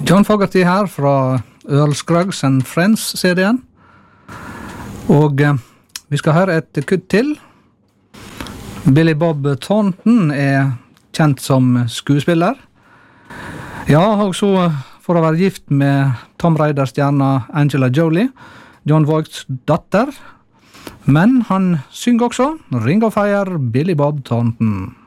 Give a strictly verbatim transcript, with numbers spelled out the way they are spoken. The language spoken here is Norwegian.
John Fogerty her fra Earl Scruggs and Friends-serien. Og eh, vi skal høre et kutt til. Billy Bob Thornton er kjent som skuespiller. Ja, og så for å være gift med Tom Raider-stjerna Angela Jolie, John Voigts datter. Men han synger også Ring of Fire, Billy Bob Thornton.